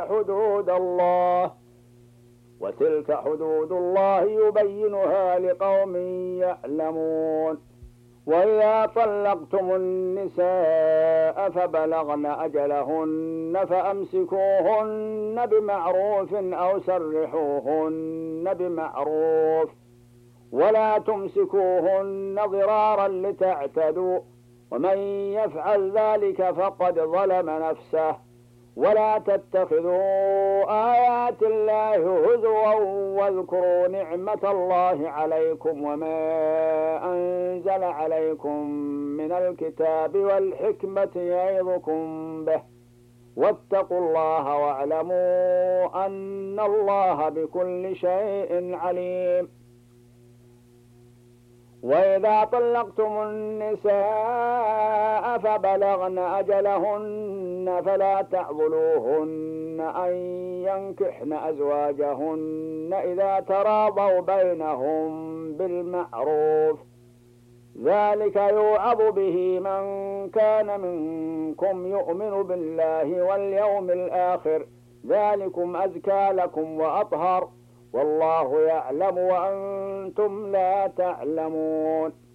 حدود الله وتلك حدود الله يبينها لقوم يعلمون. وإذا طلقتم النساء فبلغن أجلهن فأمسكوهن بمعروف أو سرحوهن بمعروف ولا تمسكوهن ضرارا لتعتدوا ومن يفعل ذلك فقد ظلم نفسه. ولا تتخذوا آيات الله هزوا واذكروا نعمة الله عليكم وما أنزل عليكم من الكتاب والحكمة يعظكم به واتقوا الله واعلموا أن الله بكل شيء عليم. وإذا طلقتم النساء فبلغن أجلهن فلا تعضلوهن أن ينكحن أزواجهن إذا تراضوا بينهم بالمعروف ذلك يوعظ به من كان منكم يؤمن بالله واليوم الآخر ذلكم أزكى لكم وأطهر والله يعلم وأنتم لا تعلمون.